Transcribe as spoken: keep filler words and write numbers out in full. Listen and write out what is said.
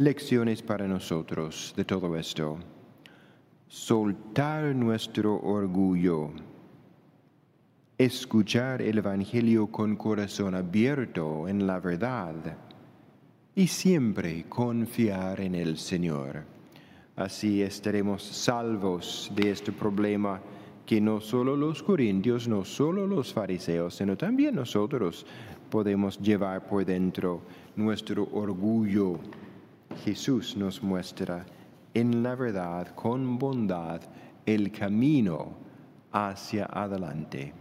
Lecciones para nosotros de todo esto. Soltar nuestro orgullo. Escuchar el Evangelio con corazón abierto en la verdad. Y siempre confiar en el Señor. Así estaremos salvos de este problema que no solo los corintios, no solo los fariseos, sino también nosotros podemos llevar por dentro nuestro orgullo. Jesús nos muestra en la verdad, con bondad, el camino hacia adelante.